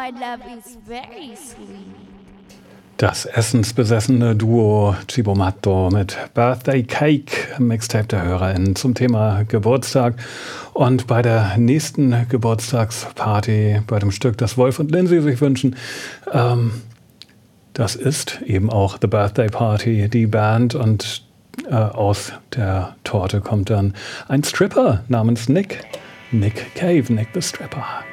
my love is very sweet. Das essensbesessene Duo Cibomatto mit Birthday Cake, Mixtape der HörerInnen zum Thema Geburtstag. Und bei der nächsten Geburtstagsparty, bei dem Stück, das Wolf und Lindsay sich wünschen, das ist eben auch The Birthday Party, die Band. Und aus der Torte kommt dann ein Stripper namens Nick. Nick Cave, Nick the Stripper.